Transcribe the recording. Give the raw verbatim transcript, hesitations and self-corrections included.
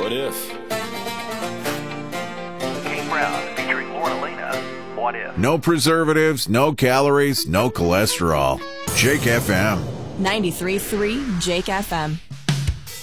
What If? Kane Brown featuring Lauren Elena. What If? No preservatives, no calories, no cholesterol. Jake F M. ninety-three point three Jake F M.